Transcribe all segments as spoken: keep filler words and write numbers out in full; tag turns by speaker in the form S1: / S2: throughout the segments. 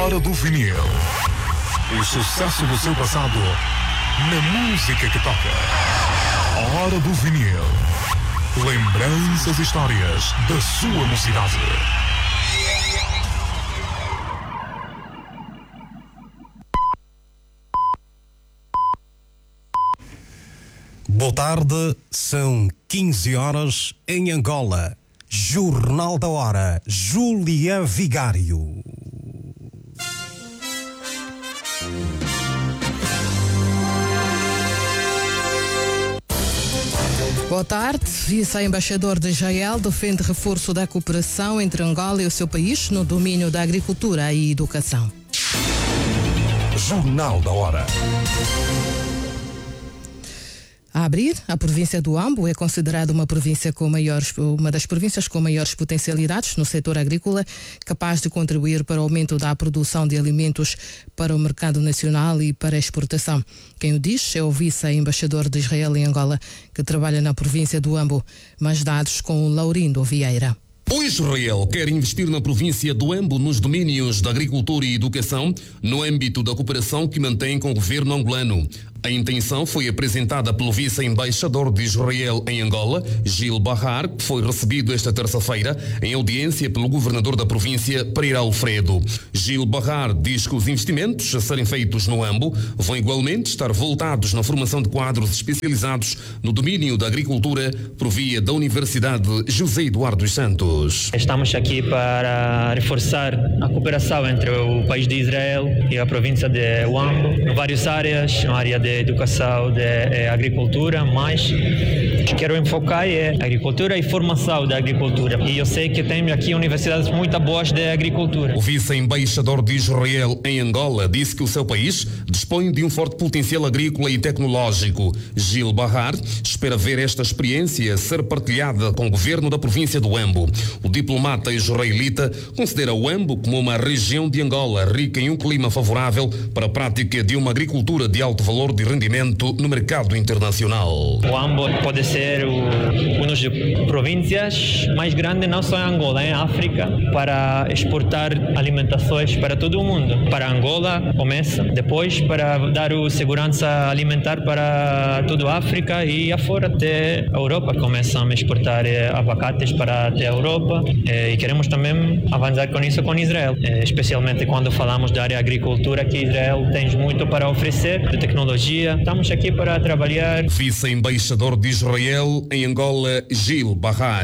S1: Hora do vinil. O sucesso do seu passado na música que toca. Hora do vinil. Lembranças e histórias da sua mocidade.
S2: Boa tarde, são quinze horas em Angola. Jornal da Hora, Júlia Vigário.
S3: Boa tarde. Vice-embaixador de Israel defende reforço da cooperação entre Angola e o seu país no domínio da agricultura e educação.
S2: Jornal da Hora.
S3: A abrir, a província do Ambo é considerada uma província com maiores, uma das províncias com maiores potencialidades no setor agrícola, capaz de contribuir para o aumento da produção de alimentos para o mercado nacional e para a exportação. Quem o diz é o vice-embaixador de Israel em Angola, que trabalha na província do Ambo. Mais dados com o Laurindo Vieira.
S4: O Israel quer investir na província do Ambo nos domínios da agricultura e educação, no âmbito da cooperação que mantém com o governo angolano. A intenção foi apresentada pelo vice-embaixador de Israel em Angola, Gil Bahar, que foi recebido esta terça-feira em audiência pelo governador da província, Pereira Alfredo. Gil Bahar diz que os investimentos a serem feitos no Ambo vão igualmente estar voltados na formação de quadros especializados no domínio da agricultura por via da Universidade José Eduardo dos Santos.
S5: Estamos aqui para reforçar a cooperação entre o país de Israel e a província de Ambo, em várias áreas, na área de educação, de eh, agricultura, mas quero enfocar é agricultura e formação da agricultura. E eu sei que tem aqui universidades muito boas de agricultura.
S4: O vice-embaixador de Israel em Angola disse que o seu país dispõe de um forte potencial agrícola e tecnológico. Gil Bahar espera ver esta experiência ser partilhada com o governo da província do Ambo. O diplomata israelita considera o Ambo como uma região de Angola rica em um clima favorável para a prática de uma agricultura de alto valor de rendimento no mercado internacional.
S5: O Ambo pode ser o, uma das províncias mais grandes, não só em Angola, em África, para exportar alimentações para todo o mundo. Para Angola começa, depois para dar o segurança alimentar para toda a África e afora até a Europa. Começam a exportar eh, abacates para até a Europa eh, e queremos também avançar com isso com Israel, eh, especialmente quando falamos da área agricultura, que Israel tem muito para oferecer, de tecnologia. Estamos aqui para trabalhar.
S4: Vice-embaixador de Israel em Angola, Gil Bahar.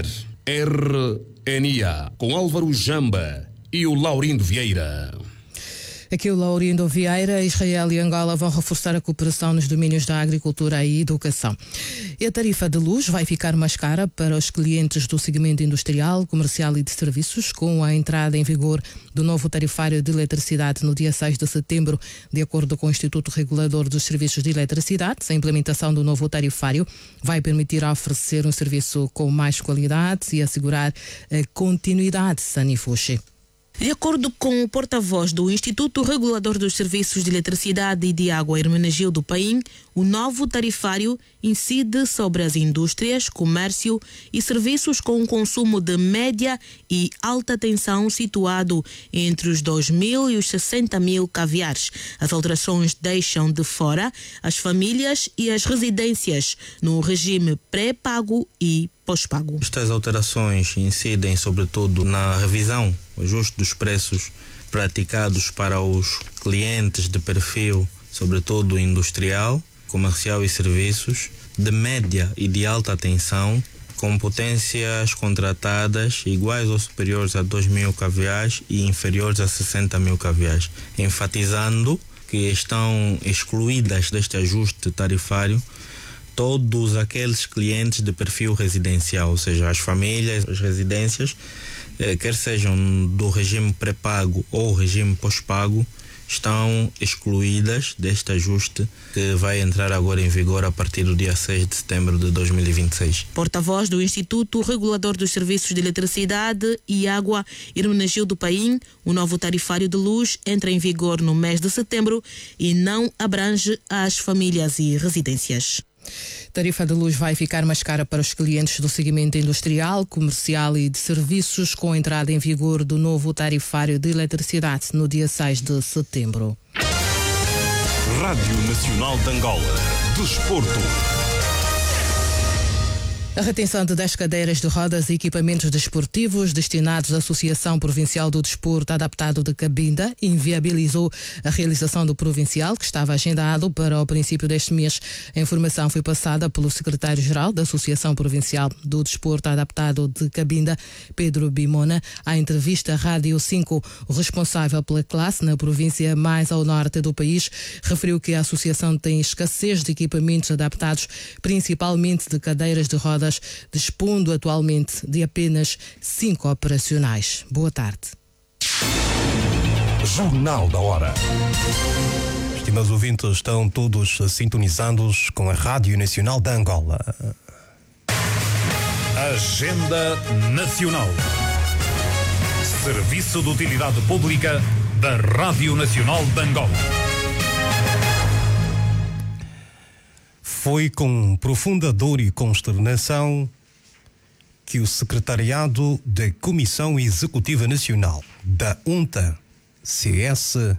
S4: R N A, com Álvaro Jamba e o Laurindo Vieira.
S3: Aqui o Laurindo Vieira. Israel e Angola vão reforçar a cooperação nos domínios da agricultura e educação. E a tarifa de luz vai ficar mais cara para os clientes do segmento industrial, comercial e de serviços, com a entrada em vigor do novo tarifário de eletricidade no dia seis de setembro, de acordo com o Instituto Regulador dos Serviços de Eletricidade. A implementação do novo tarifário vai permitir oferecer um serviço com mais qualidade e assegurar a continuidade sanifushi.
S6: De acordo com o porta-voz do Instituto Regulador dos Serviços de Eletricidade e de Água, Hermenegildo Paim, o novo tarifário incide sobre as indústrias, comércio e serviços com um consumo de média e alta tensão situado entre os dois mil e os sessenta mil kVAs. As alterações deixam de fora as famílias e as residências no regime pré-pago e pós-pago.
S7: Estas alterações incidem sobretudo na revisão, o ajuste dos preços praticados para os clientes de perfil, sobretudo industrial, comercial e serviços, de média e de alta tensão, com potências contratadas iguais ou superiores a dois mil kVAs e inferiores a sessenta mil kVAs, enfatizando que estão excluídas deste ajuste tarifário todos aqueles clientes de perfil residencial, ou seja, as famílias, as residências, eh, quer sejam do regime pré-pago ou regime pós-pago, estão excluídas deste ajuste que vai entrar agora em vigor a partir do dia seis de setembro de dois mil e vinte e seis.
S6: Porta-voz do Instituto Regulador dos Serviços de Eletricidade e Água, Hermenegildo Paim, o novo tarifário de luz entra em vigor no mês de setembro e não abrange as famílias e residências.
S3: Tarifa de luz vai ficar mais cara para os clientes do segmento industrial, comercial e de serviços, com a entrada em vigor do novo tarifário de eletricidade no dia seis de setembro.
S1: Rádio Nacional de Angola. Desporto.
S3: A retenção de dez cadeiras de rodas e equipamentos desportivos destinados à Associação Provincial do Desporto Adaptado de Cabinda inviabilizou a realização do provincial, que estava agendado para o princípio deste mês. A informação foi passada pelo secretário-geral da Associação Provincial do Desporto Adaptado de Cabinda, Pedro Bimona, à entrevista Rádio cinco. O responsável pela classe na província mais ao norte do país referiu que a associação tem escassez de equipamentos adaptados, principalmente de cadeiras de rodas, dispondo atualmente de apenas cinco operacionais. Boa tarde.
S2: Jornal da Hora. Estimados ouvintes, estão todos sintonizados com a Rádio Nacional de Angola.
S1: Agenda Nacional. Serviço de Utilidade Pública da Rádio Nacional de Angola.
S2: Foi com profunda dor e consternação que o secretariado da Comissão Executiva Nacional da U N T A C S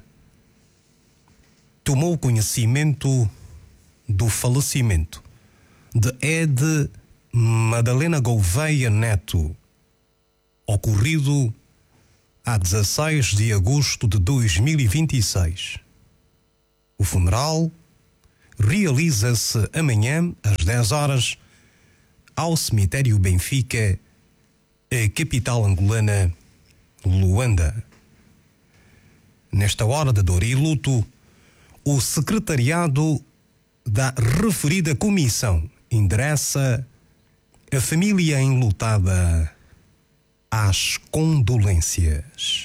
S2: tomou conhecimento do falecimento de Ed Madalena Gouveia Neto, ocorrido a dezesseis de agosto de dois mil e vinte e seis. O funeral realiza-se amanhã às dez horas ao cemitério Benfica, a capital angolana, Luanda. Nesta hora de dor e luto, o secretariado da referida comissão endereça a família enlutada às condolências.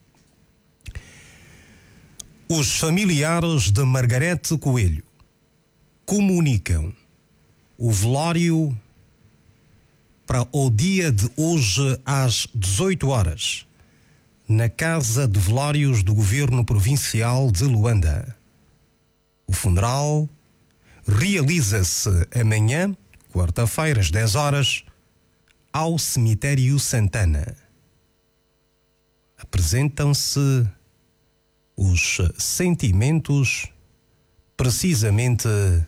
S2: Os familiares de Margarete Coelho comunicam o velório para o dia de hoje às dezoito horas na Casa de Velórios do Governo Provincial de Luanda. O funeral realiza-se amanhã, quarta-feira, às dez horas, ao Cemitério Santana. Apresentam-se os sentimentos precisamente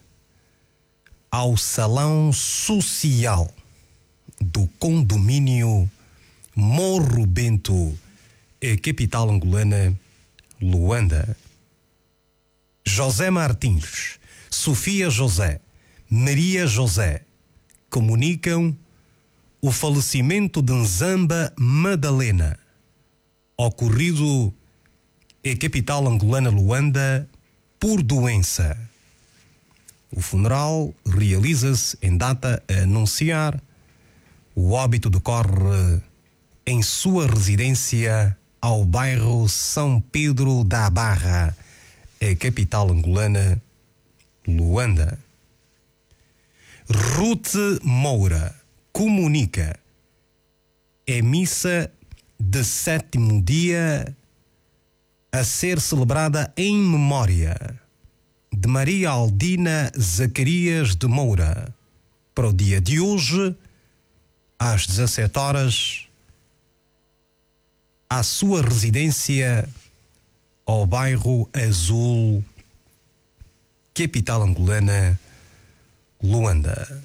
S2: ao Salão Social do Condomínio Morro Bento, a capital angolana, Luanda. José Martins, Sofia José, Maria José comunicam o falecimento de Nzamba Madalena, ocorrido a capital angolana, Luanda, por doença. O funeral realiza-se em data a anunciar. O óbito decorre em sua residência ao bairro São Pedro da Barra, a capital angolana, Luanda. Ruth Moura comunica a missa de sétimo dia a ser celebrada em memória de Maria Aldina Zacarias de Moura, para o dia de hoje, às dezassete horas, à sua residência ao bairro Azul, capital angolana, Luanda.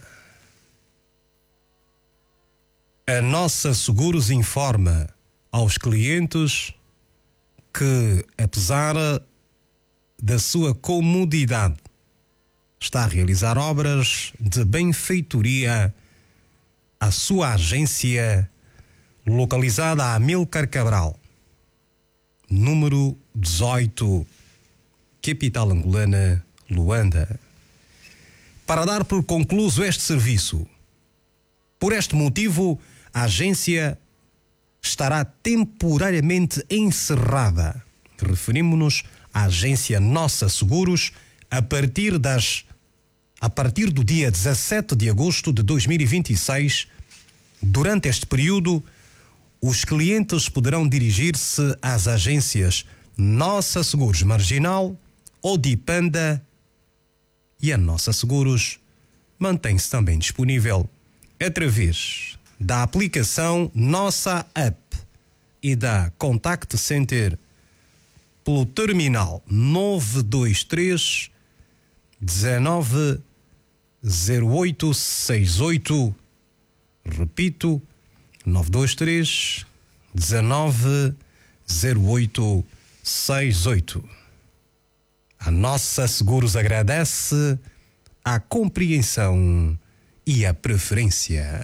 S2: A Nossa Seguros informa aos clientes que, apesar da sua comodidade, está a realizar obras de benfeitoria à sua agência localizada a Amílcar Cabral, número dezoito, capital angolana, Luanda. Para dar por concluído este serviço, por este motivo, a agência estará temporariamente encerrada. Referimos-nos à agência Nossa Seguros a partir das a partir do dia dezassete de agosto de dois mil e vinte e seis. Durante este período, os clientes poderão dirigir-se às agências Nossa Seguros Marginal, Odipanda e a Nossa Seguros mantém-se também disponível através da aplicação Nossa App e da Contact Center pelo terminal nove dois três, dezenove, zero oito seis oito. Repito, nove dois três, dezenove, zero oito seis oito. A Nossa Seguros agradece a compreensão e a preferência.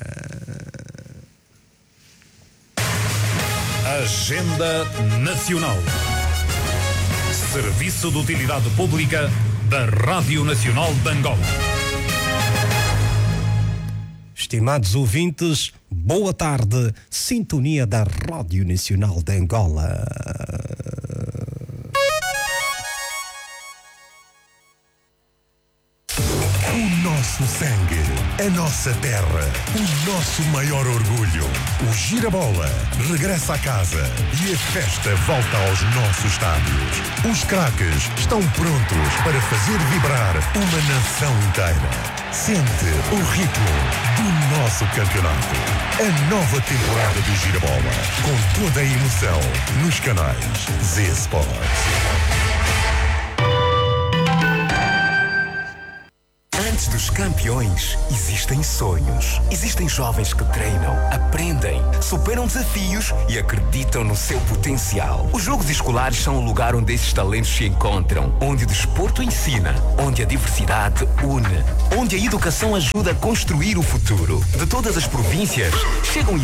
S1: Agenda Nacional. Serviço de Utilidade Pública da Rádio Nacional de Angola.
S2: Estimados ouvintes, boa tarde, sintonia da Rádio Nacional de Angola.
S8: O nosso sangue, a nossa terra, o nosso maior orgulho. O Girabola regressa a casa e a festa volta aos nossos estádios. Os craques estão prontos para fazer vibrar uma nação inteira. Sente o ritmo do nosso campeonato. A nova temporada do Girabola, com toda a emoção, nos canais Z Sports.
S9: Antes dos campeões, existem sonhos. Existem jovens que treinam, aprendem, superam desafios e acreditam no seu potencial. Os Jogos Escolares são o lugar onde esses talentos se encontram, onde o desporto ensina, onde a diversidade une, onde a educação ajuda a construir o futuro. De todas as províncias, chegam